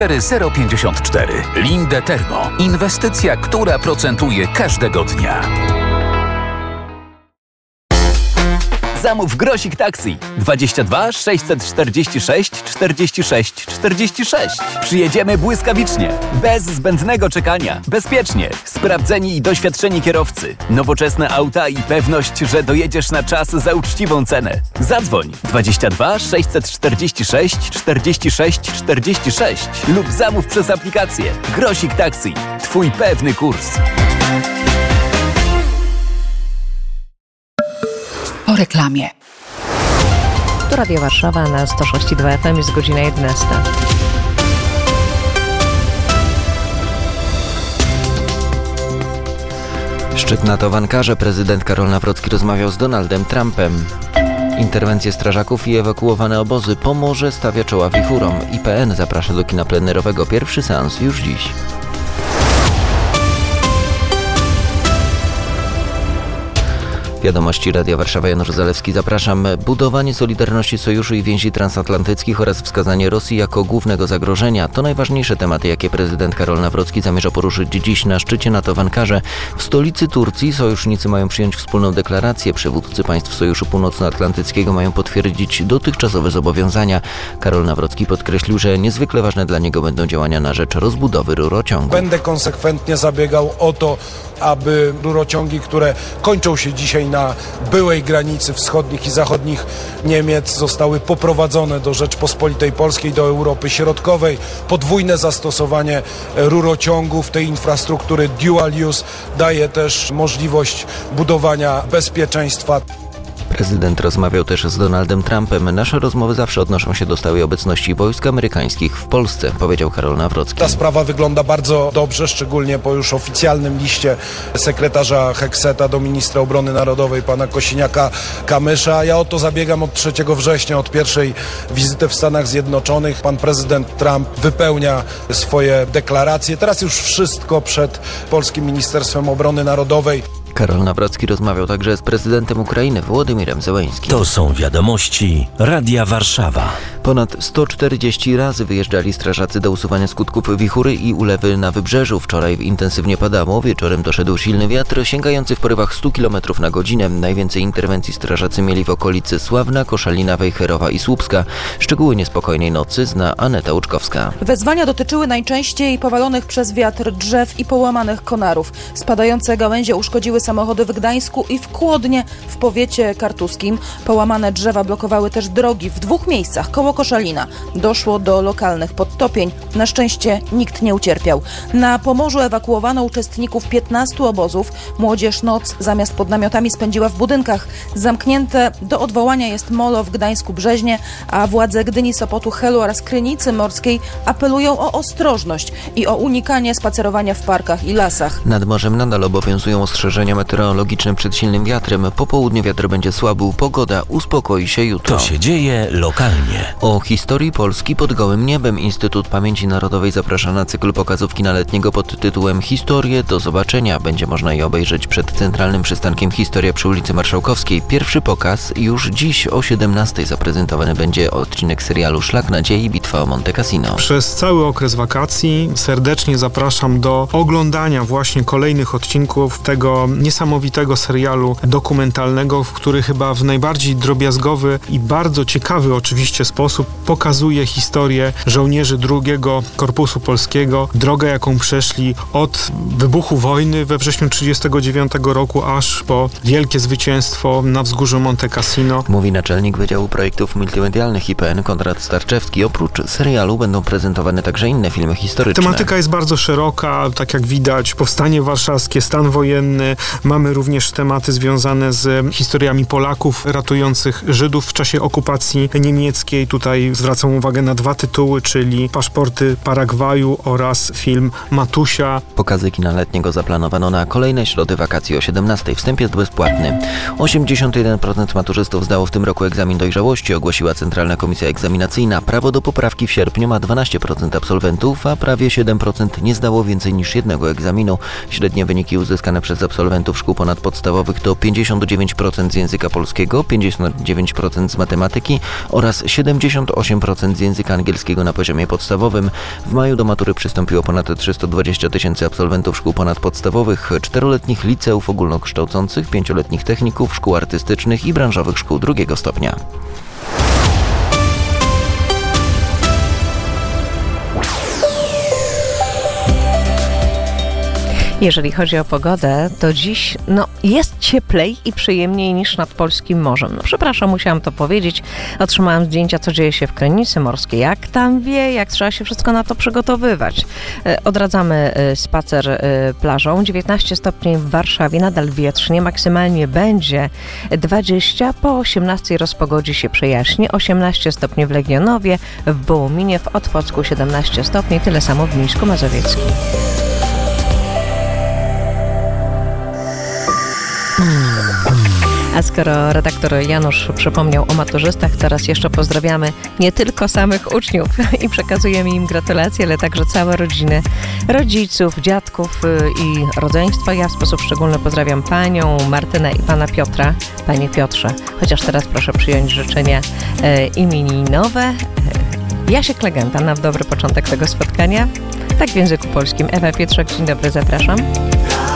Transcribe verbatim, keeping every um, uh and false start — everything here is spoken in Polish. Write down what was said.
cztery zero pięćdziesiąt cztery. Linde Termo. Inwestycja, która procentuje każdego dnia. Zamów Grosik Taxi dwadzieścia dwa sześćset czterdzieści sześć czterdzieści sześć czterdzieści sześć. Przyjedziemy błyskawicznie, bez zbędnego czekania, bezpiecznie, sprawdzeni i doświadczeni kierowcy, nowoczesne auta i pewność, że dojedziesz na czas za uczciwą cenę. Zadzwoń dwadzieścia dwa sześćset czterdzieści sześć czterdzieści sześć czterdzieści sześć lub zamów przez aplikację. Grosik Taxi. Twój pewny kurs. Po reklamie. Tu Radio Warszawa na sto sześć i dwa F M, jest godzina jedenasta. Szczyt NATO w Ankarze. Prezydent Karol Nawrocki rozmawiał z Donaldem Trumpem. Interwencje strażaków i ewakuowane obozy. Pomorze stawia czoła wichurom. I P N zaprasza do kina plenerowego. Pierwszy seans już dziś. Wiadomości Radia Warszawa, Janusz Zalewski, zapraszam. Budowanie solidarności sojuszu i więzi transatlantyckich oraz wskazanie Rosji jako głównego zagrożenia to najważniejsze tematy, jakie prezydent Karol Nawrocki zamierza poruszyć dziś na szczycie NATO w Ankarze. W stolicy Turcji sojusznicy mają przyjąć wspólną deklarację. Przywódcy państw Sojuszu Północnoatlantyckiego mają potwierdzić dotychczasowe zobowiązania. Karol Nawrocki podkreślił, że niezwykle ważne dla niego będą działania na rzecz rozbudowy rurociągu. Będę konsekwentnie zabiegał o to, aby rurociągi, które kończą się dzisiaj na byłej granicy wschodnich i zachodnich Niemiec, zostały poprowadzone do Rzeczpospolitej Polskiej, do Europy Środkowej. Podwójne zastosowanie rurociągów, tej infrastruktury dual use daje też możliwość budowania bezpieczeństwa. Prezydent rozmawiał też z Donaldem Trumpem. Nasze rozmowy zawsze odnoszą się do stałej obecności wojsk amerykańskich w Polsce, powiedział Karol Nawrocki. Ta sprawa wygląda bardzo dobrze, szczególnie po już oficjalnym liście sekretarza Hekseta do ministra obrony narodowej, pana Kosiniaka-Kamysza. Ja o to zabiegam od trzeciego września, od pierwszej wizyty w Stanach Zjednoczonych. Pan prezydent Trump wypełnia swoje deklaracje. Teraz już wszystko przed Polskim Ministerstwem Obrony Narodowej. Karol Nawrocki rozmawiał także z prezydentem Ukrainy Wołodymirem Zełeńskim. To są wiadomości Radia Warszawa. Ponad sto czterdzieści razy wyjeżdżali strażacy do usuwania skutków wichury i ulewy na wybrzeżu. Wczoraj intensywnie padało, wieczorem doszedł silny wiatr sięgający w porywach stu kilometrów na godzinę. Najwięcej interwencji strażacy mieli w okolicy Sławna, Koszalina, Wejherowa i Słupska. Szczegóły niespokojnej nocy zna Aneta Łuczkowska. Wezwania dotyczyły najczęściej powalonych przez wiatr drzew i połamanych konarów. Spadające gałęzie uszkodziły samochody w Gdańsku i w Kłodnie w powiecie kartuskim. Połamane drzewa blokowały też drogi w dwóch miejscach koło Koszalina. Doszło do lokalnych podtopień. Na szczęście nikt nie ucierpiał. Na Pomorzu ewakuowano uczestników piętnastu obozów. Młodzież noc zamiast pod namiotami spędziła w budynkach. Zamknięte do odwołania jest molo w Gdańsku-Brzeźnie, a władze Gdyni, Sopotu, Helu oraz Krynicy Morskiej apelują o ostrożność i o unikanie spacerowania w parkach i lasach. Nad morzem nadal obowiązują ostrzeżenia meteorologiczne przed silnym wiatrem. Po południu wiatr będzie słabł, pogoda uspokoi się jutro. To się dzieje lokalnie. O historii Polski pod gołym niebem Instytut Pamięci Narodowej zaprasza na cykl pokazów kinaletniego pod tytułem Historie do zobaczenia. Będzie można je obejrzeć przed centralnym przystankiem Historia przy ulicy Marszałkowskiej. Pierwszy pokaz już dziś o siedemnastej zaprezentowany będzie odcinek serialu Szlak Nadziei, Bitwa o Monte Cassino. Przez cały okres wakacji serdecznie zapraszam do oglądania właśnie kolejnych odcinków tego niesamowitego serialu dokumentalnego, w który chyba w najbardziej drobiazgowy i bardzo ciekawy oczywiście sposób pokazuje historię żołnierzy drugiego Korpusu Polskiego, drogę jaką przeszli od wybuchu wojny we wrześniu tysiąc dziewięćset trzydziestego dziewiątego roku aż po wielkie zwycięstwo na wzgórzu Monte Cassino. Mówi naczelnik Wydziału Projektów Multimedialnych I P N Konrad Starczewski. Oprócz serialu będą prezentowane także inne filmy historyczne. Tematyka jest bardzo szeroka, tak jak widać, powstanie warszawskie, stan wojenny. Mamy również tematy związane z historiami Polaków ratujących Żydów w czasie okupacji niemieckiej. Tutaj zwracam uwagę na dwa tytuły, czyli Paszporty Paragwaju oraz film Matusia. Pokazy kina letniego zaplanowano na kolejne środy wakacji o siedemnastej. Wstęp jest bezpłatny. osiemdziesiąt jeden procent maturzystów zdało w tym roku egzamin dojrzałości, ogłosiła Centralna Komisja Egzaminacyjna. Prawo do poprawki w sierpniu ma dwanaście procent absolwentów, a prawie siedem procent nie zdało więcej niż jednego egzaminu. Średnie wyniki uzyskane przez absolwentów szkół ponadpodstawowych to pięćdziesiąt dziewięć procent z języka polskiego, pięćdziesiąt dziewięć procent z matematyki oraz siedemdziesiąt osiemdziesiąt osiem procent z języka angielskiego na poziomie podstawowym. W maju do matury przystąpiło ponad trzysta dwadzieścia tysięcy absolwentów szkół ponadpodstawowych, czteroletnich liceów ogólnokształcących, pięcioletnich techników, szkół artystycznych i branżowych szkół drugiego stopnia. Jeżeli chodzi o pogodę, to dziś no, jest cieplej i przyjemniej niż nad polskim morzem. No, przepraszam, musiałam to powiedzieć. Otrzymałam zdjęcia, co dzieje się w Krynicy Morskiej. Jak tam wie, jak trzeba się wszystko na to przygotowywać. Odradzamy spacer plażą. dziewiętnaście stopni w Warszawie, nadal wietrznie. Maksymalnie będzie dwadzieścia. Po osiemnastej rozpogodzi się przejaśni. osiemnaście stopni w Legionowie, w Wołominie, w Otwocku siedemnaście stopni. Tyle samo w Mińsku Mazowieckim. A skoro redaktor Janusz przypomniał o maturzystach, teraz jeszcze pozdrawiamy nie tylko samych uczniów i przekazujemy im gratulacje, ale także całe rodziny, rodziców, dziadków i rodzeństwa. Ja w sposób szczególny pozdrawiam panią Martynę i pana Piotra. Panie Piotrze, chociaż teraz proszę przyjąć życzenia e, imieninowe. Jasiek Legenda na dobry początek tego spotkania. Tak w języku polskim. Ewa Pietrzak, dzień dobry, zapraszam.